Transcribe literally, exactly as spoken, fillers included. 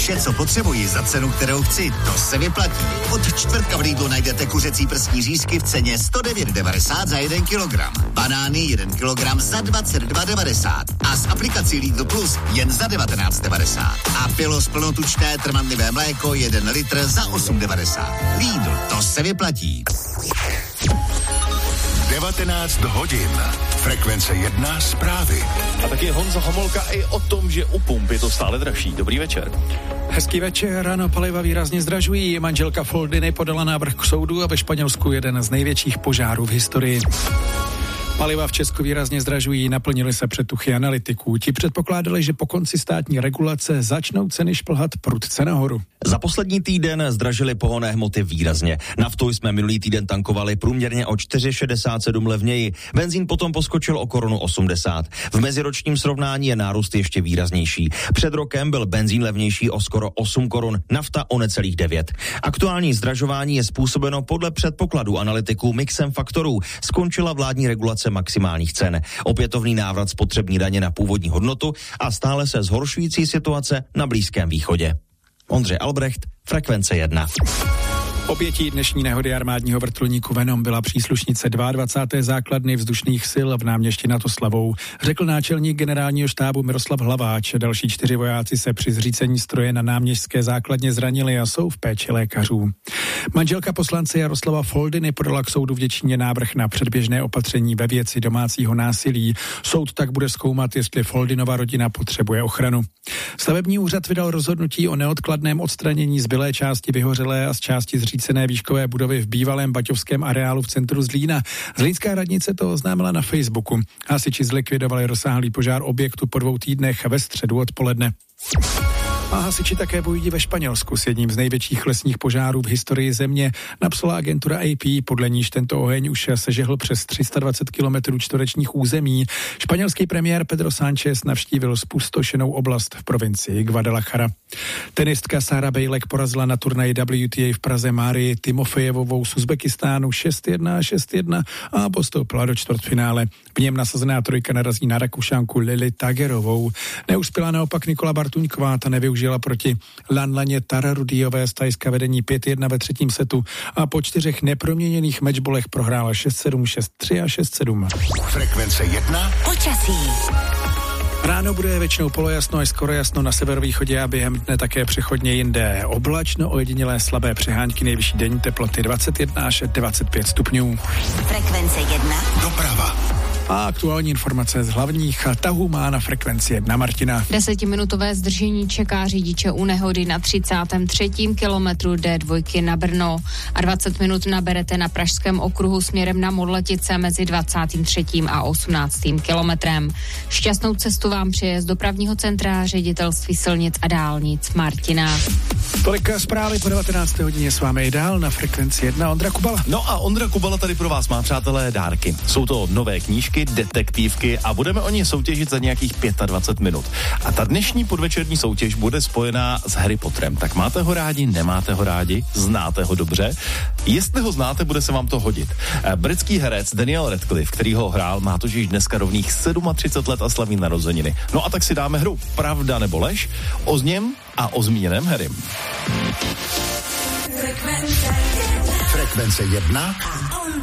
Vše, co potřebuji za cenu, kterou chci, to se vyplatí. Od čtvrtka v Lidlu najdete kuřecí prsní řízky v ceně sto devět devadesát za jeden kilogram. Banány jeden kilogram za dvacet dva devadesát. A s aplikací Lidl Plus jen za devatenáct devadesát. A Pilos plnotučné trvanlivé mléko jeden litr za osm devadesát. Lidl, to se vyplatí. devatenáct hodin. Frekvence jedna zprávy. A taky Honza Homolka i o tom, že u pump je to stále dražší. Dobrý večer. Hezký večer, ráno paliva výrazně zdražují. Manželka Foldiny podala návrh k soudu a ve Španělsku jeden z největších požárů v historii. Paliva v Česku výrazně zdražují, naplnily se předtuchy analytiků. Ti předpokládali, že po konci státní regulace začnou ceny šplhat prudce nahoru. Za poslední týden zdražily pohonné hmoty výrazně. Naftu jsme minulý týden tankovali průměrně o čtyři šedesát sedm levněji. Benzín potom poskočil o korunu osmdesát. V meziročním srovnání je nárůst ještě výraznější. Před rokem byl benzín levnější o skoro osm korun, nafta o necelých devět. Aktuální zdražování je způsobeno podle předpokladů analytiků mixem faktorů. Skončila vládní regulace maximálních cen, opětovný návrat spotřební daně na původní hodnotu a stále se zhoršující situace na Blízkém východě. Ondřej Albrecht, Frekvence jedna. Obětí dnešní nehody armádního vrtulníku Venom byla příslušnice dvacáté druhé základny vzdušných sil v Náměšti nad Oslavou, řekl náčelník generálního štábu Miroslav Hlaváč. Další čtyři vojáci se při zřícení stroje na náměšťské základně zranili a jsou v péči lékařů. Manželka poslance Jaroslava Foldiny podala k soudu v Děčíně návrh na předběžné opatření ve věci domácího násilí. Soud tak bude zkoumat, jestli Foldinova rodina potřebuje ochranu. Stavební úřad vydal rozhodnutí o neodkladném odstranění zbylé části vyhořelé a z části zřícené výškové budovy v bývalém baťovském areálu v centru Zlína. Zlínská radnice to oznámila na Facebooku. Hasiči zlikvidovali rozsáhlý požár objektu po dvou týdnech ve středu odpoledne. A hasiči také bojují ve Španělsku s jedním z největších lesních požárů v historii země, napsala agentura A P, podle níž tento oheň už sežehl přes tři sta dvacet kilometrů čtverečních území. Španělský premiér Pedro Sánchez navštívil spustošenou oblast v provincii Guadalajara. Tenistka Sara Bejlek porazila na turnaji W T A v Praze Márii Timofejevovou z Uzbekistánu šest jedna a šest jedna a postoupila do čtvrtfinále. V něm nasazená trojka narazí na Rakušanku Lili Tagerovou. Neuspěla naopak Nikola Bartuňková, ta nevyužila proti Lanlaně Tararudiové z Thajska vedení pět jedna ve třetím setu a po čtyřech neproměněných matchbolech prohrála šest sedm, šest tři a šest sedm. Frekvence jedna. Počasí. Ráno bude většinou polojasno až skoro jasno na severovýchodě a během dne také přechodně jinde oblačno, ojedinělé slabé přehánky, nejvyšší denní teploty dvacet jedna až dvacet pět stupňů. Frekvence jedna. Doprava. A aktuální informace z hlavních tahů má na Frekvenci jedna Martina. Desetiminutové zdržení čeká řidiče u nehody na třicátém třetím kilometru D dva na Brno a dvacet minut naberete na Pražském okruhu směrem na Modletice mezi dvacátým třetím a osmnáctým kilometrem. Šťastnou cestu vám přeje z dopravního centra Ředitelství silnic a dálnic Martina. Tolik zprávy po devatenácté hodině s vámi i dál na Frekvenci jedna Ondra Kubala. No a Ondra Kubala tady pro vás má, přátelé, dárky. Jsou to nové knížky, detektivky a budeme o ně soutěžit za nějakých dvacet pět minut. A ta dnešní podvečerní soutěž bude spojená s Harry Potterem. Tak máte ho rádi, nemáte ho rádi, znáte ho dobře? Jestli ho znáte, bude se vám to hodit. Britský herec Daniel Radcliffe, který ho hrál, má totiž dneska rovných třicet sedm let a slaví narozeniny. No a tak si dáme hru Pravda nebo lež o něm a o zmíněném Harrym. Frekvence jedna.